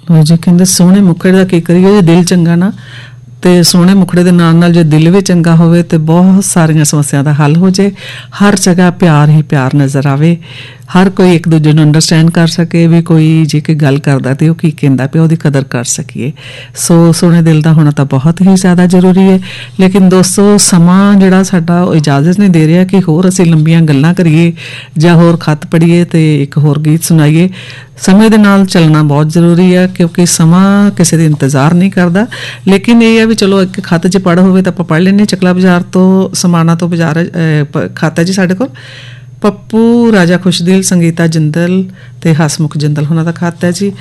ਲਓ ਜੀ, ਕਹਿੰਦੇ ਸੋਹਣੇ ਮੁਖੜੇ ਦਾ ਕੀ ਕਰੀਏ ਜੇ ਦਿਲ ਚੰਗਾ ਨਾ, ਤੇ ਸੋਹਣੇ ਮੁਖੜੇ ਦੇ ਨਾਲ ਜੇ ਦਿਲ ਵੀ ਚੰਗਾ ਹੋਵੇ ਤੇ ਬਹੁਤ ਸਾਰੀਆਂ ਸਮੱਸਿਆ ਦਾ ਹੱਲ ਹੋ ਜੇ। ਹਰ ਜਗ੍ਹਾ ਪਿਆਰ ਹੀ ਪਿਆਰ ਨਜ਼ਰ ਆਵੇ, ਹਰ ਕੋਈ ਇੱਕ ਦੂਜੇ ਨੂੰ ਅੰਡਰਸਟੈਂਡ ਕਰ ਸਕੇ ਵੀ ਕੋਈ ਜੇ ਕੋਈ ਗੱਲ ਕਰਦਾ ਤੇ ਉਹ ਕੀ ਕਹਿੰਦਾ ਪਿਆ ਉਹਦੀ ਕਦਰ ਕਰ ਸਕੀਏ। ਸੋ ਸੋਹਣੇ ਦਿਲ ਦਾ ਹੋਣਾ ਤਾਂ ਬਹੁਤ ਹੀ ਜ਼ਿਆਦਾ ਜ਼ਰੂਰੀ ਹੈ। ਲੇਕਿਨ ਦੋਸਤੋ, ਸਮਾਂ ਜਿਹੜਾ ਸਾਡਾ ਉਹ ਇਜਾਜ਼ਤ ਨਹੀਂ ਦੇ ਰਿਹਾ ਕਿ ਹੋਰ ਅਸੀਂ ਲੰਬੀਆਂ ਗੱਲਾਂ ਕਰੀਏ ਜਾਂ ਹੋਰ ਖੱਤ ਪੜ੍ਹੀਏ ਤੇ ਇੱਕ ਹੋਰ ਗੀਤ ਸੁਣਾਈਏ। ਸਮੇਂ ਦੇ ਨਾਲ ਚੱਲਣਾ ਬਹੁਤ ਜ਼ਰੂਰੀ ਹੈ ਕਿਉਂਕਿ ਸਮਾਂ ਕਿਸੇ ਦੇ ਇੰਤਜ਼ਾਰ ਨਹੀਂ ਕਰਦਾ। ਲੇਕਿਨ ਇਹ ਹੈ ਵੀ ਚਲੋ ਇੱਕ ਖੱਤ 'ਚ ਪੜ੍ਹ ਹੋਵੇ ਤਾਂ ਆਪਾਂ ਪੜ੍ਹ ਲੈਂਦੇ। ਚਕਲਾ ਬਾਜ਼ਾਰ ਤੋਂ ਸਮਾਣਾ ਤੋਂ ਬਾਜ਼ਾਰ ਖਾਤਾ ਜੀ ਸਾਡੇ ਕੋਲ ਪੱਪੂ ਰਾਜਾ ਖੁਸ਼ਦਿਲ, ਸੰਗੀਤਾ ਜਿੰਦਲ ਤੇ ਹਸਮੁਖ ਜਿੰਦਲ ਉਹਨਾਂ ਦਾ ਖਾਤਾ ਹੈ ਜੀ।